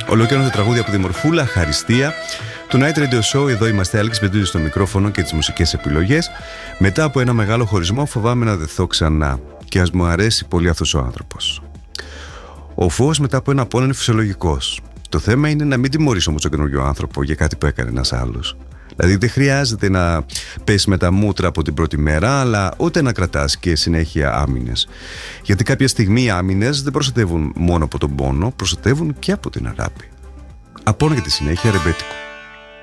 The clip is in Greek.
Ολοκληρώνεται τραγούδια από τη Μορφούλα, Χαριστία. Το Night Radio Show, εδώ είμαστε, Άλεξ Μπεντούδης στο μικρόφωνο και τις μουσικές επιλογές. Μετά από ένα μεγάλο χωρισμό, φοβάμαι να δεθώ ξανά. Και ας μου αρέσει πολύ αυτός ο άνθρωπος. Ο φόβος μετά από ένα πόνο είναι φυσιολογικός. Το θέμα είναι να μην τιμωρείς όμως τον καινούριο άνθρωπο για κάτι που έκανε ένας άλλος. Δηλαδή δεν χρειάζεται να πες με τα μούτρα από την πρώτη μέρα, αλλά ούτε να κρατάς και συνέχεια άμυνες. Γιατί κάποια στιγμή οι άμυνες δεν προστατεύουν μόνο από τον πόνο, προστατεύουν και από την αγάπη. Απόνο για τη συνέχεια, ρεμπέτικο.